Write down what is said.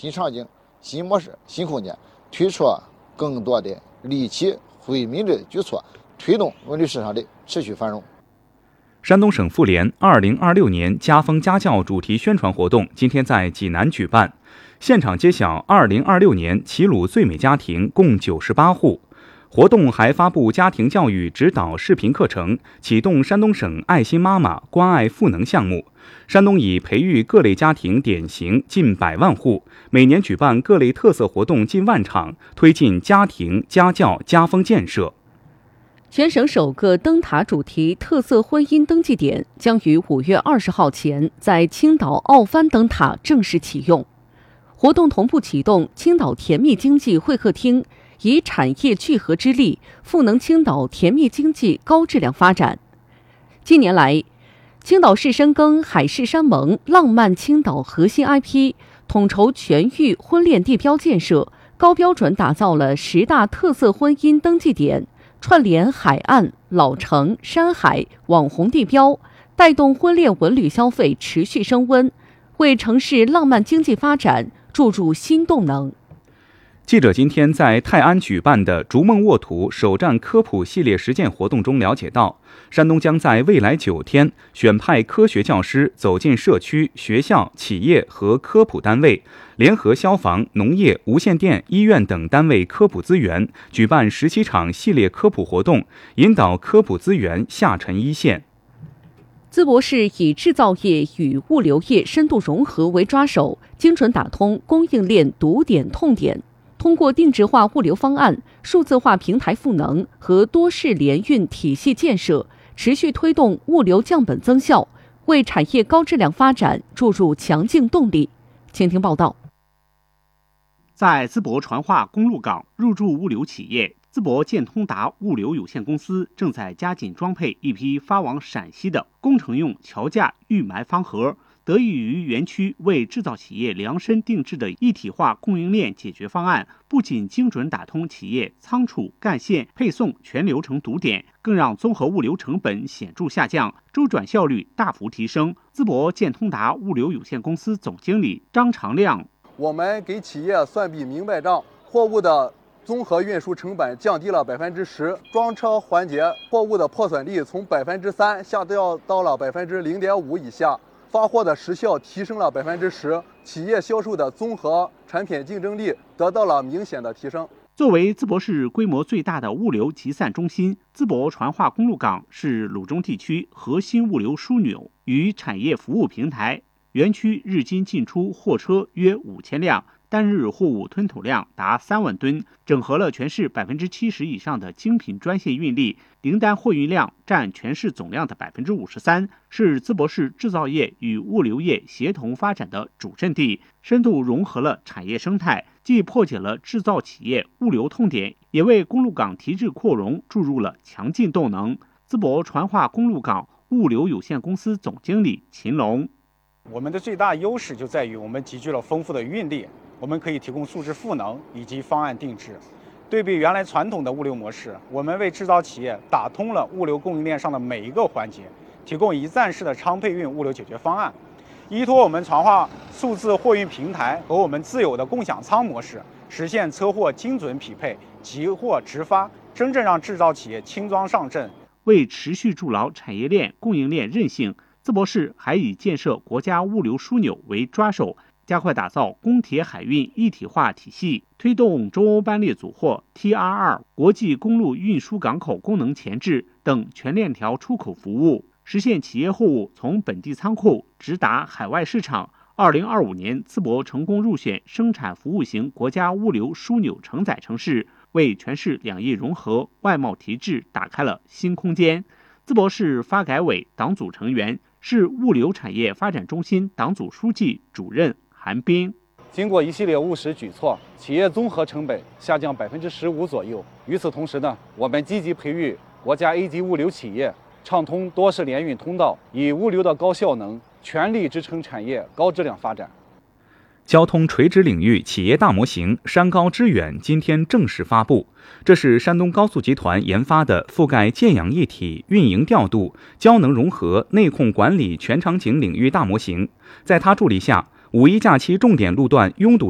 新场景、新模式、新空间，推出更多的利企惠民的举措，推动文旅市场的持续繁荣。 山东省妇联2026年家风家教主题宣传活动今天在济南举办，现场揭晓2026年齐鲁最美家庭共98户。活动还发布家庭教育指导视频课程，启动山东省爱心妈妈关爱赋能项目。山东已培育各类家庭典型近100万户，每年举办各类特色活动近万场，推进家庭、家教、家风建设。 全省首个灯塔主题特色婚姻登记点将于5月20号前在青岛奥帆灯塔正式启用。活动同步启动青岛甜蜜经济会客厅，以产业聚合之力，赋能青岛甜蜜经济高质量发展。近年来，青岛市深耕海誓山盟、浪漫青岛核心 IP， 统筹全域婚恋地标建设，高标准打造了10大特色婚姻登记点，串联海岸、老城、山海、网红地标，带动婚恋文旅消费持续升温，为城市浪漫经济发展注入新动能。 记者今天在泰安举办的逐梦沃土首站科普系列实践活动中了解到，山东将在未来9天选派科学教师走进社区、学校、企业和科普单位，联合消防、农业、无线电、医院等单位科普资源，举办17场系列科普活动，引导科普资源下沉一线。 淄博市以制造业与物流业深度融合为抓手，精准打通供应链堵点痛点，通过定制化物流方案、数字化平台赋能和多式联运体系建设，持续推动物流降本增效，为产业高质量发展注入强劲动力。请听报道。 在淄博传化公路港入驻物流企业淄博建通达物流有限公司正在加紧装配一批发往陕西的工程用桥架预埋方盒，得益于园区为制造企业量身定制的一体化供应链解决方案，不仅精准打通企业仓储、干线、配送全流程堵点，更让综合物流成本显著下降，周转效率大幅提升。淄博建通达物流有限公司总经理张长亮： 我们给企业算笔明白账，货物的综合运输成本降低了10%，装车环节货物的破损率从3%下降到了0.5%以下，发货的时效提升了10%，企业销售的综合产品竞争力得到了明显的提升。 作为淄博市规模最大的物流集散中心，淄博传化公路港是鲁中地区核心物流枢纽与产业服务平台。园区日均进出货车约5000辆，单日货物吞吐量达3万吨，整合了全市70%以上的精品专线运力，零单货运量占全市总量的53%，是淄博市制造业与物流业协同发展的主阵地，深度融合了产业生态，既破解了制造企业物流痛点，也为公路港提质扩容注入了强劲动能。淄博传化公路港物流有限公司总经理秦龙： 我们的最大优势就在于我们集聚了丰富的运力，我们可以提供素质赋能以及方案定制。对比原来传统的物流模式，我们为制造企业打通了物流供应链上的每一个环节，提供一站式的仓配运物流解决方案。依托我们传化数字货运平台和我们自有的共享仓模式，实现车货精准匹配、即货直发，真正让制造企业轻装上阵。 为持续筑牢产业链供应链韧性，淄博市还以建设国家物流枢纽为抓手，加快打造公铁海运一体化体系，推动中欧班列组货、TR2 国际公路运输港口功能前置等全链条出口服务，实现企业货物从本地仓库直达海外市场。2025年，淄博成功入选生产服务型国家物流枢纽承载城市，为全市两业融合、外贸提质打开了新空间。淄博市发改委党组成员、市物流产业发展中心党组书记主任韩斌： 经过一系列务实举措，企业综合成本下降15%左右。与此同时呢，我们积极培育国家 A 级物流企业，畅通多式联运通道，以物流的高效能全力支撑产业高质量发展。 交通垂直领域企业大模型山高知远今天正式发布，这是山东高速集团研发的覆盖建氧一体、运营调度、交能融合、内控管理全场景领域大模型。在它助力下，五一假期重点路段拥堵